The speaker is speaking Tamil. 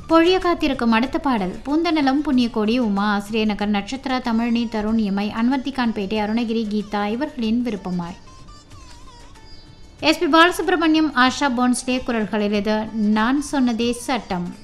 பொழிய காத்திருக்கும் அடுத்த பாடல் பூந்தநலம் புண்ணியகோடி உமா ஆசிரியநகர் நட்சத்திரா தமிழ்நீ தருண் இமை அன்வர்த்திகான்பேட்டை அருணகிரி கீதா இவர்களின் விருப்பமாய் எஸ்பி பாலசுப்ரமணியம் ஆஷா போன்ஸ்டே குரல்களில் இது நான் சொன்னதே சட்டம்.